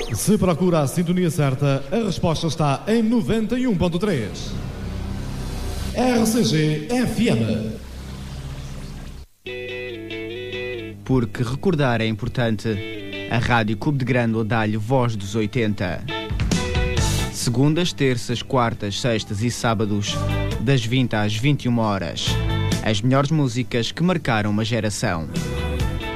Se procura a sintonia certa, a resposta está em 91.3. RCG FM. Porque recordar é importante, a Rádio Cubo de Grândola dá-lhe voz dos 80. Segundas, terças, quartas, sextas e sábados, das 20 às 21 horas. As melhores músicas que marcaram uma geração.